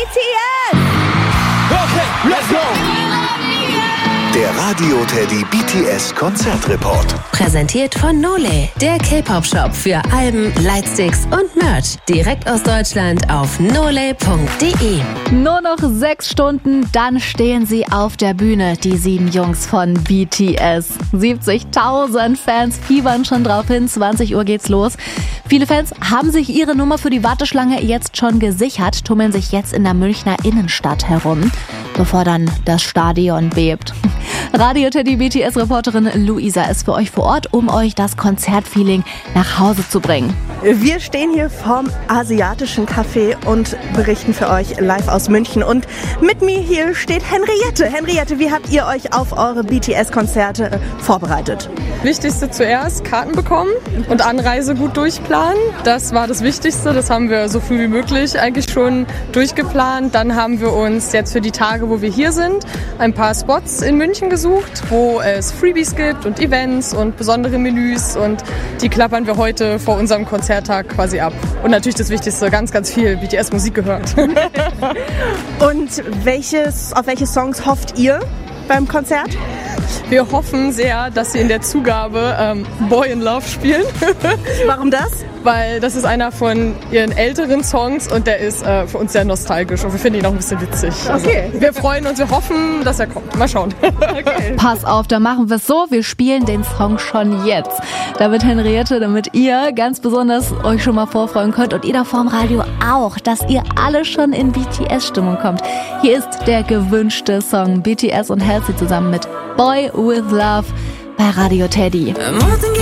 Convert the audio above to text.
BTS! Okay, let's go! Der Radio Teddy BTS Konzertreport. Präsentiert von Nole, der K-Pop-Shop für Alben, Lightsticks und Merch. Direkt aus Deutschland auf nole.de. Nur noch 6 Stunden, dann stehen sie auf der Bühne, die 7 Jungs von BTS. 70.000 Fans fiebern schon drauf hin, 20 Uhr geht's los. Viele Fans haben sich ihre Nummer für die Warteschlange jetzt schon gesichert, tummeln sich jetzt in der Münchner Innenstadt herum, bevor dann das Stadion bebt. Radio Teddy BTS-Reporterin Luisa ist für euch vor Ort, um euch das Konzertfeeling nach Hause zu bringen. Wir stehen hier vorm asiatischen Café und berichten für euch live aus München. Und mit mir hier steht Henriette. Henriette, wie habt ihr euch auf eure BTS-Konzerte vorbereitet? Wichtigste zuerst, Karten bekommen und Anreise gut durchplanen. Das war das Wichtigste, das haben wir so früh wie möglich eigentlich schon durchgeplant. Dann haben wir uns jetzt für die Tage, wo wir hier sind, ein paar Spots in München gesucht, wo es Freebies gibt und Events und besondere Menüs, und die klappern wir heute vor unserem Konzerttag quasi ab. Und natürlich das Wichtigste, ganz, ganz viel BTS-Musik gehört. Und auf welche Songs hofft ihr beim Konzert? Wir hoffen sehr, dass sie in der Zugabe Boy in Love spielen. Warum das? Weil das ist einer von ihren älteren Songs und der ist für uns sehr nostalgisch und wir finden ihn auch ein bisschen witzig. Okay. Also, wir freuen uns, wir hoffen, dass er kommt. Mal schauen. Okay. Pass auf, dann machen wir es so, wir spielen den Song schon jetzt. Damit Henriette, damit ihr ganz besonders euch schon mal vorfreuen könnt und ihr da vorm Radio auch, dass ihr alle schon in BTS-Stimmung kommt. Hier ist der gewünschte Song BTS und Halsey zusammen mit Boy with Love bei Radio Teddy.